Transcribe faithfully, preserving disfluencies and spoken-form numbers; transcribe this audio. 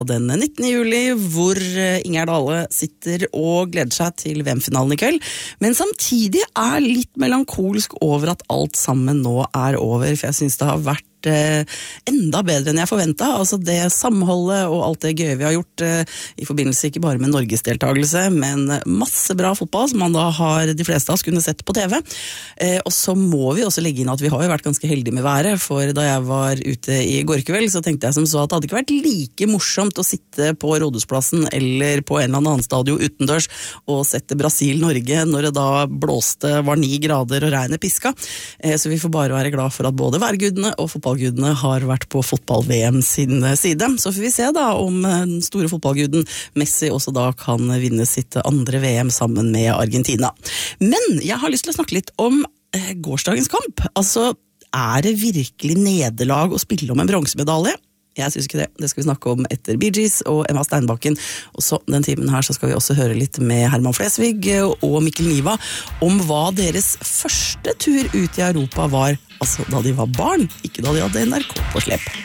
Den nittende juli, hvor Ingjerd Dale sitter og gleder seg til V M-finalen i kveld, men samtidig er litt melankolsk over at alt sammen nå er over, for jeg synes det har vært enda bedre enn jeg forventet, altså det samholdet og alt det gøye vi har gjort i forbindelse ikke bare med Norges deltagelse, men masse bra fotball som man da har de fleste av oss kunne sett på T V. Og så må vi også legge inn at vi har jo vært ganske heldige med været, for da jeg var ute i går kveld, så tenkte jeg som så at det hadde ikke vært like morsomt å sitte på Rådhusplassen eller på en eller annen stadion utendørs og sette Brasil-Norge når det da blåste, var ni grader og regnet piska. Så vi får bare være glad for at både værgudene og fotball Fotballgudene har vært på fotball-V M sin side. Så får vi se da om den store fotballguden Messi også da kan vinne sitt andre V M sammen med Argentina. Men jeg har lyst til å snakke litt om eh, gårsdagens kamp. Altså, er det virkelig nederlag å spille om en bronsemedalje? Jeg synes ikke det. Det skal vi snakke om etter Bee Gees og Emma Steinbakken. Og så den timen her så skal vi også høre litt med Herman Flesvig og Mikkel Niva om hva deres første tur ut i Europa var, altså da de var barn, ikke da de hadde N R K på slep.